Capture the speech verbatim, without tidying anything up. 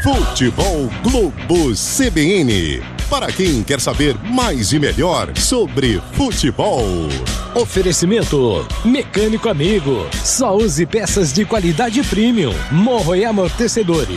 Futebol Globo C B N. Para quem quer saber mais e melhor sobre futebol. Oferecimento Mecânico Amigo. Só use peças de qualidade premium. Morro e amortecedores.